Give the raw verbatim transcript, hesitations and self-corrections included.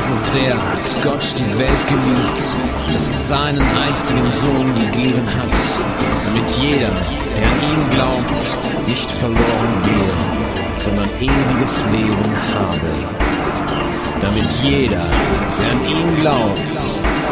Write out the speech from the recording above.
so sehr hat Gott die Welt geliebt, dass es seinen einzigen Sohn gegeben hat, damit jeder, der an ihn glaubt, nicht verloren gehe, sondern ewiges Leben habe. Damit jeder, der an ihn glaubt,